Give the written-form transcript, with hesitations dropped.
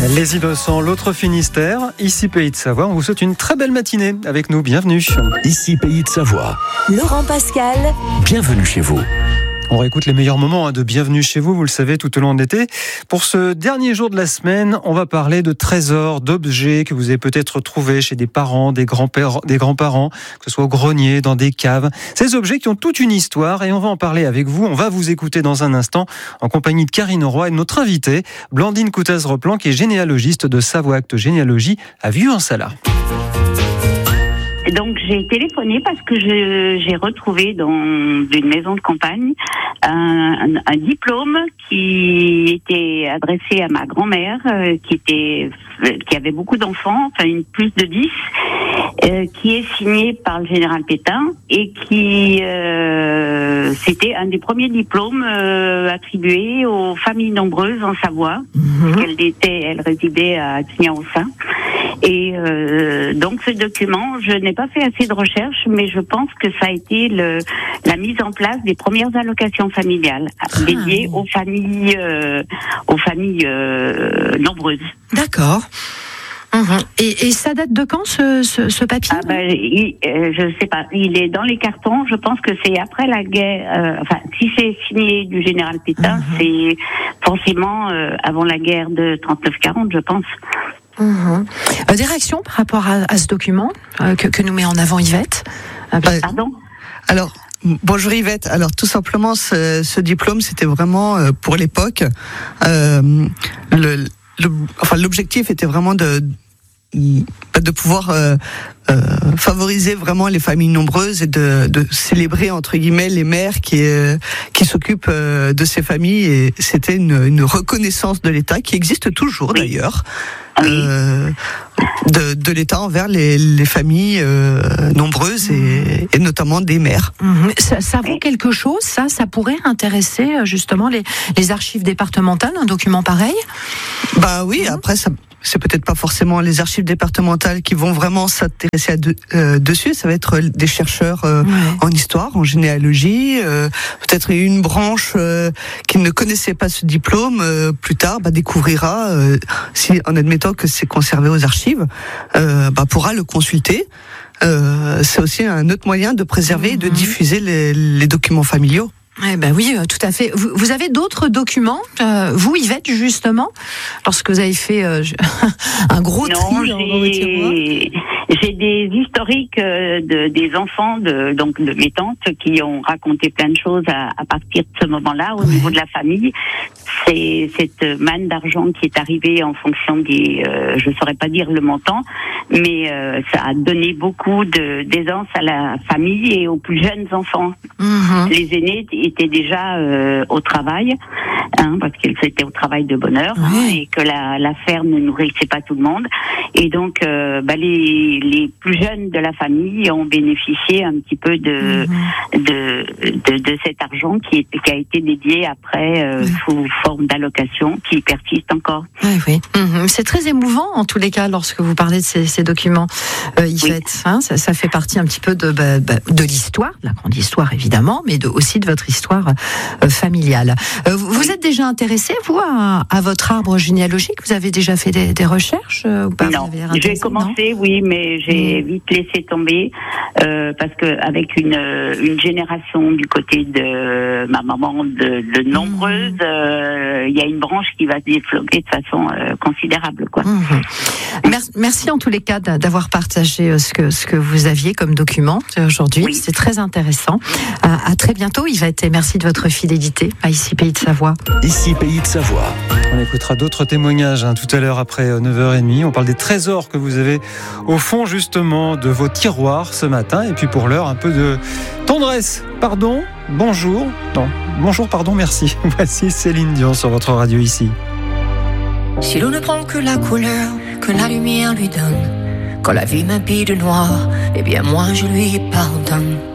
Les Innocents, l'autre Finistère, ici Pays de Savoie. On vous souhaite une très belle matinée avec nous. Bienvenue. Ici Pays de Savoie. Laurent Pascal. Bienvenue chez vous. On réécoute les meilleurs moments de Bienvenue chez vous, vous le savez, tout au long de l'été. Pour ce dernier jour de la semaine, on va parler de trésors, d'objets que vous avez peut-être trouvés chez des parents, des grands-parents, que ce soit au grenier, dans des caves. Ces objets qui ont toute une histoire et on va en parler avec vous. On va vous écouter dans un instant en compagnie de Karine Roy et de notre invitée, Blandine Coutaz-Replan, qui est généalogiste de Savoie Acte Généalogie à Vieux-en-Sala. Donc j'ai téléphoné parce que j'ai retrouvé dans une maison de campagne un diplôme qui était adressé à ma grand-mère qui avait beaucoup d'enfants, enfin plus de 10, qui est signé par le général Pétain et qui c'était un des premiers diplômes attribués aux familles nombreuses en Savoie. Elle résidait à Tignan-au-Sein. Et donc ce document, je n'ai pas fait assez de recherches, mais je pense que ça a été la mise en place des premières allocations familiales dédiées aux familles nombreuses. D'accord. Et ça date de quand ce papier ? Je sais pas. Il est dans les cartons. Je pense que c'est après la guerre. Si c'est signé du général Pétain, c'est forcément avant la guerre de 39-40, je pense. Des réactions par rapport à ce document que nous met en avant Yvette ? Pardon ? Alors, bonjour Yvette. Alors, tout simplement, ce diplôme, c'était vraiment pour l'époque. L'objectif était vraiment de pouvoir favoriser vraiment les familles nombreuses et de célébrer entre guillemets les mères qui s'occupent de ces familles, et c'était une reconnaissance de l'État qui existe toujours d'ailleurs. De l'État envers les familles nombreuses et notamment des mères. Ça vaut quelque chose, ça pourrait intéresser justement les archives départementales, un document pareil ? Bah oui, après ça. C'est peut-être pas forcément les archives départementales qui vont vraiment s'intéresser dessus. Ça va être des chercheurs en histoire, en généalogie, peut-être une branche qui ne connaissait pas ce diplôme plus tard découvrira, si en admettant que c'est conservé aux archives, pourra le consulter. C'est aussi un autre moyen de préserver et de diffuser les documents familiaux. Oui, tout à fait. Vous avez d'autres documents, vous Yvette, justement, lorsque vous avez fait un gros tri dans vos tiroirs ? J'ai des historiques des enfants de mes tantes qui ont raconté plein de choses à partir de ce moment-là au niveau de la famille. C'est cette manne d'argent qui est arrivée en fonction des, je saurais pas dire le montant, mais ça a donné beaucoup d'aisance à la famille et aux plus jeunes enfants. Les aînés étaient déjà au travail, parce qu'ils étaient au travail de bonne heure, et que la ferme ne nourrissait pas tout le monde. Et donc, les plus jeunes de la famille ont bénéficié un petit peu de cet argent qui a été dédié après sous forme d'allocation qui persiste encore. Oui. C'est très émouvant en tous les cas lorsque vous parlez de ces documents, Yvette. Ça fait partie un petit peu de l'histoire, la grande histoire évidemment, mais aussi de votre histoire familiale. Vous êtes déjà intéressé, vous, à votre arbre généalogique ? Vous avez déjà fait des recherches ou pas ? Non, j'ai commencé, oui, mais j'ai vite laissé tomber parce que avec une génération du côté de ma maman de nombreuses, il y a une branche qui va se développer de façon considérable, quoi. Merci en tous les cas d'avoir partagé ce que vous aviez comme document aujourd'hui. C'est très intéressant. À très bientôt, Yvette, et merci de votre fidélité à Ici Pays de Savoie. Ici Pays de Savoie. On écoutera d'autres témoignages tout à l'heure après 9h30. On parle des trésors que vous avez au fond justement de vos tiroirs ce matin. Et puis pour l'heure, un peu de tendresse. Pardon, bonjour. Non, bonjour, pardon, merci. Voici Céline Dion sur votre radio ici. Si l'on ne prend que la couleur que la lumière lui donne, quand la vie m'habille de noir, eh bien moi je lui pardonne.